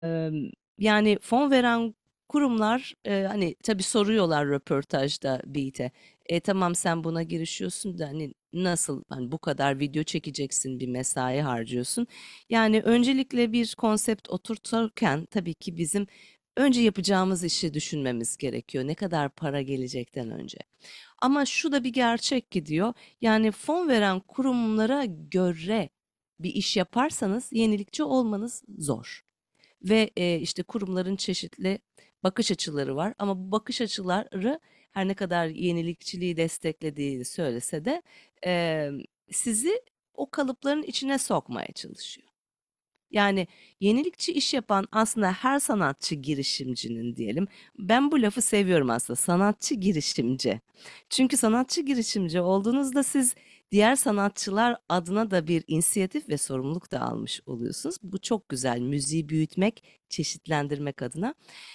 Yani fon veren kurumlar hani tabii soruyorlar röportajda Beat'e. Tamam sen buna girişiyorsun da hani nasıl hani bu kadar video çekeceksin bir mesai harcıyorsun. Yani öncelikle bir konsept oturturken tabii ki bizim önce yapacağımız işi düşünmemiz gerekiyor. Ne kadar para gelecekten önce. Ama şu da bir gerçek ki diyor. Yani fon veren kurumlara göre bir iş yaparsanız yenilikçi olmanız zor. Ve işte kurumların çeşitli bakış açıları var. Ama bu bakış açıları her ne kadar yenilikçiliği desteklediğini söylese de e, sizi o kalıpların içine sokmaya çalışıyor. Yani yenilikçi iş yapan aslında her sanatçı girişimcinin diyelim. Ben bu lafı seviyorum aslında. Sanatçı girişimci. Çünkü sanatçı girişimci olduğunuzda siz diğer sanatçılar adına da bir inisiyatif ve sorumluluk da almış oluyorsunuz. Bu çok güzel. Müziği büyütmek, çeşitlendirmek adına.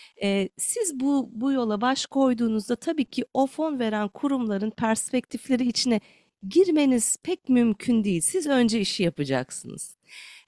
Siz bu yola baş koyduğunuzda tabii ki o fon veren kurumların perspektifleri içine girmeniz pek mümkün değil. Siz önce işi yapacaksınız.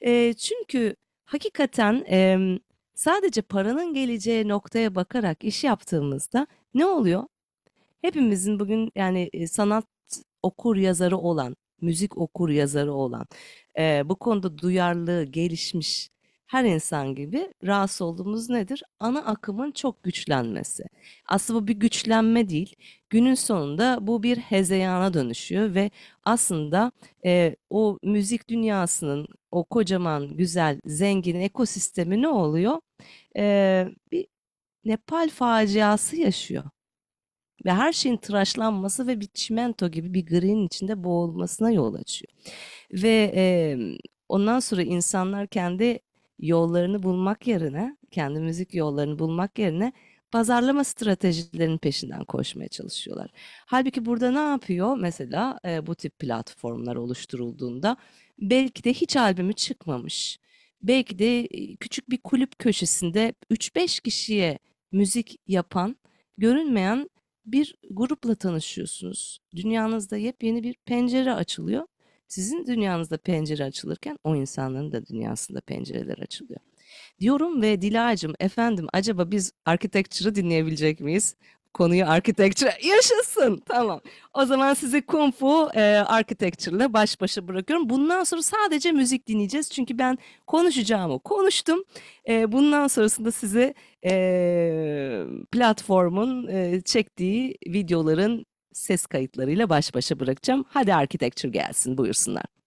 Çünkü hakikaten sadece paranın geleceği noktaya bakarak iş yaptığımızda ne oluyor? Hepimizin bugün yani sanat okur yazarı olan, müzik okur yazarı olan, bu konuda duyarlılığı gelişmiş her insan gibi rahatsız olduğumuz nedir? Ana akımın çok güçlenmesi. Aslında bu bir güçlenme değil. Günün sonunda bu bir hezeyana dönüşüyor ve aslında o müzik dünyasının o kocaman, güzel, zengin ekosistemi ne oluyor? Bir Nepal faciası yaşıyor. Ve her şeyin tıraşlanması ve bir çimento gibi bir grinin içinde boğulmasına yol açıyor. Ve ondan sonra insanlar kendi yollarını bulmak yerine, kendi müzik yollarını bulmak yerine pazarlama stratejilerinin peşinden koşmaya çalışıyorlar. Halbuki burada ne yapıyor? Mesela bu tip platformlar oluşturulduğunda belki de hiç albümü çıkmamış. Belki de küçük bir kulüp köşesinde 3-5 kişiye müzik yapan, görünmeyen bir grupla tanışıyorsunuz. Dünyanızda yepyeni bir pencere açılıyor. Sizin dünyanızda pencere açılırken o insanların da dünyasında pencereler açılıyor. Diyorum ve Dilacığım efendim acaba biz architecture'ı dinleyebilecek miyiz? Konuyu architecture yaşasın. Tamam. O zaman sizi Kung Fu Architecture'la baş başa bırakıyorum. Bundan sonra sadece müzik dinleyeceğiz. Çünkü ben konuşacağımı konuştum. Bundan sonrasında size platformun çektiği videoların ses kayıtlarıyla baş başa bırakacağım. Hadi Architecture gelsin buyursunlar.